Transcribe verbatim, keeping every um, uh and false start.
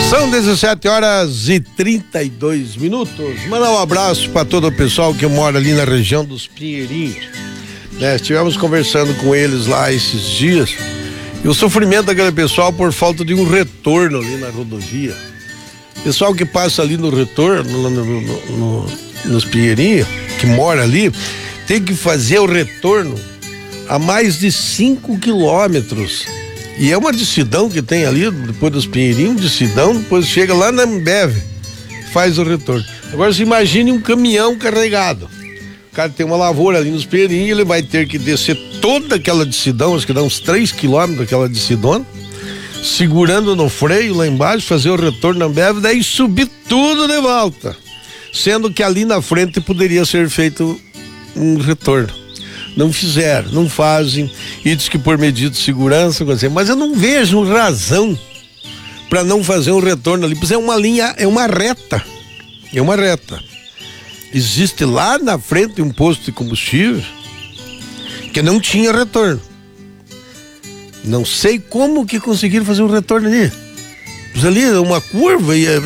São dezessete horas e trinta e dois minutos. Mandar um abraço para todo o pessoal que mora ali na região dos Pinheirinhos. Né? Estivemos conversando com eles lá esses dias. E o sofrimento daquele pessoal por falta de um retorno ali na rodovia. Pessoal que passa ali no retorno, no, no, no, no, nos Pinheirinhos, que mora ali, tem que fazer o retorno a mais de cinco quilômetros. E é uma decidão que tem ali, depois dos Pinheirinhos, decidão, depois chega lá na Ambev, faz o retorno. Agora você imagine um caminhão carregado. O cara tem uma lavoura ali nos Pinheirinhos, ele vai ter que descer toda aquela decidão, acho que dá uns três quilômetros aquela decidona, segurando no freio lá embaixo, fazer o retorno na Ambev, daí subir tudo de volta. Sendo que ali na frente poderia ser feito um retorno. Não fizeram, não fazem, e diz que por medida de segurança, mas eu não vejo razão para não fazer um retorno ali, porque é uma linha, é uma reta, é uma reta. Existe lá na frente um posto de combustível que não tinha retorno. Não sei como que conseguiram fazer um retorno ali. Mas ali é uma curva e